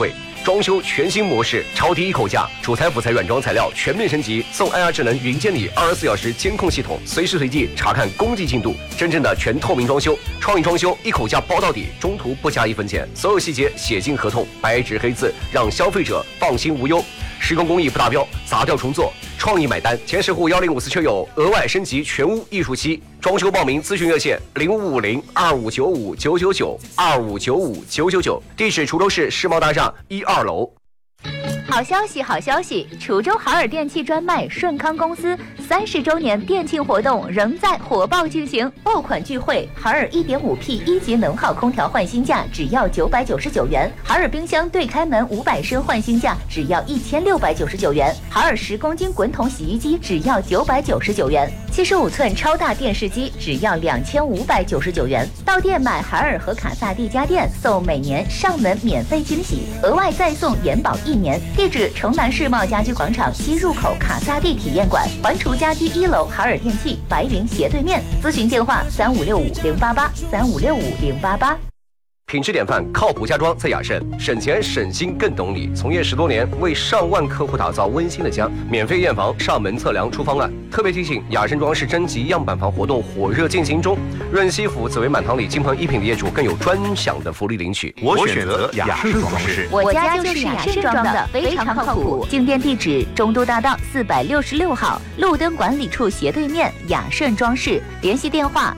惠。装修全新模式，超低一口价，主材辅材软装材料全面升级，送 IR 智能云监理24小时监控系统，随时随地查看工地进度，真正的全透明装修。创意装修一口价包到底，中途不加1分钱，所有细节写进合同，白纸黑字，让消费者放心无忧。施工工艺不达标，砸掉重做，创意买单。前10户1054车友额外升级全屋艺术漆。装修报名咨询热线0550259599259599，地址滁州市世贸大厦1、2楼。 好消息，好消息！滁州海尔电器专卖顺康公司30周年店庆活动仍在火爆进行，爆款聚会，海尔 1.5P 1级能耗空调换新价只要999元，海尔冰箱对开门500升换新价只要1699元，海尔10公斤滚筒洗衣机只要999元，75寸超大电视机只要2599元。到店买海尔和卡萨帝家电，送每年上门免费惊喜，额外再送延保1年。地址：城南世贸家居广场西入口卡萨帝体验馆，环滁家居1楼海尔电器白云斜对面。咨询电话3565-088，3565-088。 品质典范，靠谱家装在雅盛，省钱省心更懂你。从业10多年，为上万客户打造温馨的家，免费验房、上门测量、出方案。特别提醒，雅盛装饰征集样板房活动火热进行中，润西府、紫薇满堂里金鹏1品的业主更有专享的福利领取。 我选择雅盛装饰， 我家就是雅盛装的，非常靠谱。进店地址：中都大道466号，路灯管理处斜对面，雅盛装饰。联系电话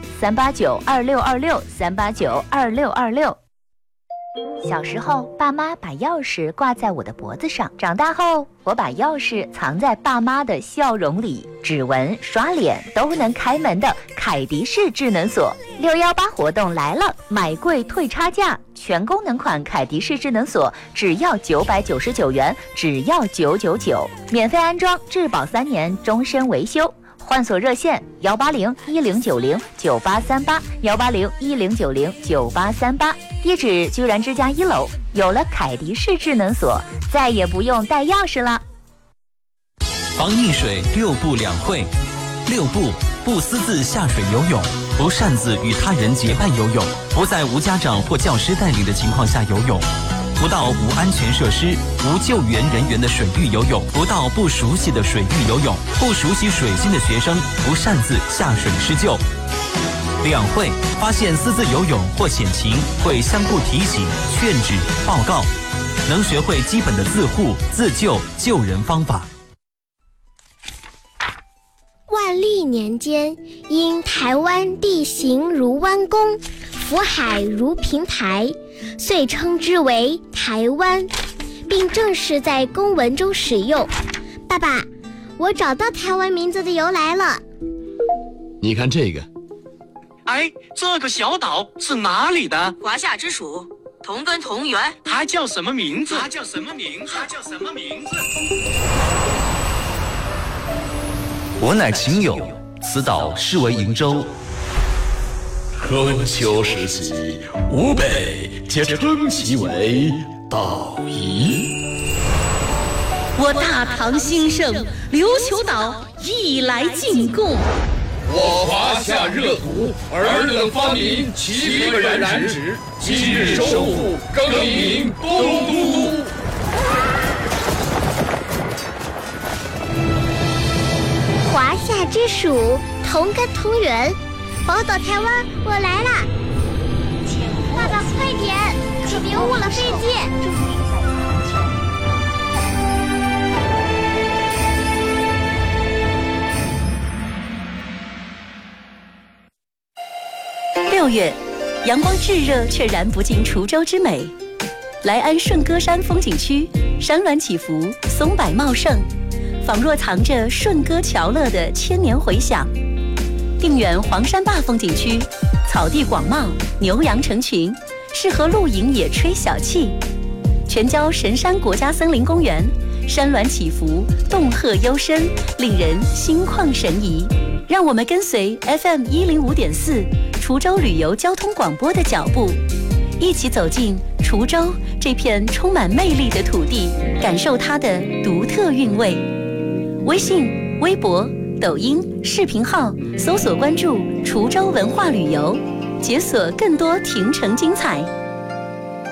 ：3892626，3892626。小时候，爸妈把钥匙挂在我的脖子上；长大后，我把钥匙藏在爸妈的笑容里。指纹、刷脸都能开门的凯迪式智能锁，618活动来了，买贵退差价，全功能款凯迪式智能锁只要999元，只要999，免费安装，质保3年，终身维修。换锁热线18010909838，18010909838。地址：居然之家1楼。有了凯迪式智能锁，再也不用带钥匙了。 防溺水6步2会：6步，不私自下水游泳，不擅自与他人结伴游泳，不在无家长或教师带领的情况下游泳，不到无安全设施、无救援人员的水域游泳，不到不熟悉的水域游泳，不熟悉水性的学生不擅自下水施救。2会，发现私自游泳或险情，会相互提醒、劝止、报告，能学会基本的自护、自救、救人方法。 万历年间，因台湾地形如弯弓，福海如平台，遂称之为台湾，并正式在公文中使用。爸爸，我找到台湾名字的由来了。 你看这个， 哎，这个小岛是哪里的？ 华夏之属，同根同源。 它叫什么名字？ 我乃秦友，此岛是为瀛洲。 春秋时期，吴北皆称其为岛夷。 我大唐兴盛，琉球岛亦来进贡。 我华夏热土，尔等发明7个染指，今日收复，更名东都。 华夏之属，同根同源，宝岛台湾，我来啦！爸爸，快点，别误了飞机。 6月，阳光炙热却燃不尽滁州之美。来安顺歌山风景区，山峦起伏，松柏茂盛，仿若藏着顺歌桥乐的千年回响。定远黄山坝风景区，草地广袤，牛羊成群，适合露营野炊小憩。全椒神山国家森林公园，山峦起伏，洞壑幽深，令人心旷神怡。让我们跟随 FM105.4 滁州旅游交通广播的脚步，一起走进滁州这片充满魅力的土地，感受它的独特韵味。微信、微博、抖音、视频号搜索关注滁州文化旅游，解锁更多亭城精彩。